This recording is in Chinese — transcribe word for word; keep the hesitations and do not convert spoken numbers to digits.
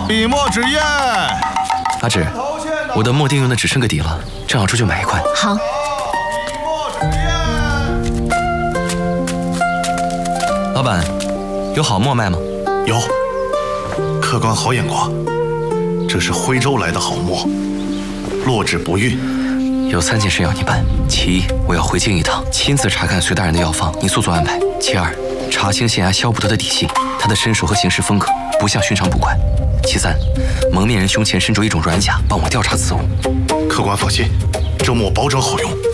笔墨纸砚。 阿芷，我的墨锭用的只剩个底了，正好出去买一块。 好。 笔墨纸砚。 老板，有好墨卖吗？ 有。客官好眼光，这是徽州来的好墨，落纸不晕。 有三件事要你办：其一，我要回京一趟，亲自查看隋大人的药方，你速速安排；其二，查清县衙萧不得的底细，他的身手和行事风格不像寻常捕快；其三，蒙面人胸前身着一种软甲，帮我调查此物。 客官放心，这墨保证好用。